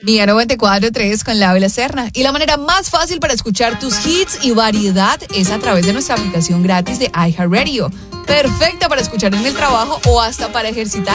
Mía 94.3 con Laura Serna. Y la manera más fácil para escuchar tus hits y variedad es a través de nuestra aplicación gratis de iHeartRadio. Perfecta para escuchar en el trabajo o hasta para ejercitar